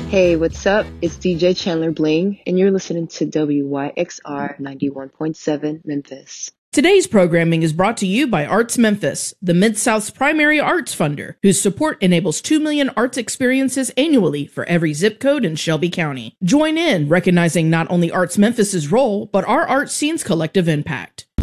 Hey, what's up? It's DJ Chandler Bling, and you're listening to WYXR 91.7 Memphis. Today's programming is brought to you by Arts Memphis, the Mid-South's primary arts funder, whose support enables 2 million arts experiences annually for every zip code in Shelby County. Join in, recognizing not only Arts Memphis's role, but our art scene's collective impact.